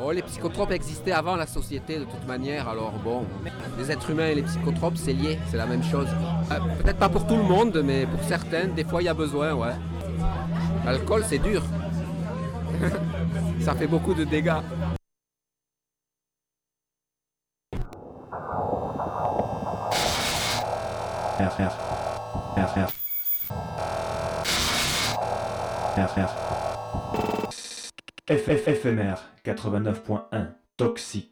Oh, les psychotropes existaient avant la société de toute manière, alors bon, les êtres humains et les psychotropes, c'est lié, c'est la même chose. Peut-être pas pour tout le monde, mais pour certaines, des fois il y a besoin, ouais. L'alcool, c'est dur. Ça fait beaucoup de dégâts. FFFMR 89.1 Toxique.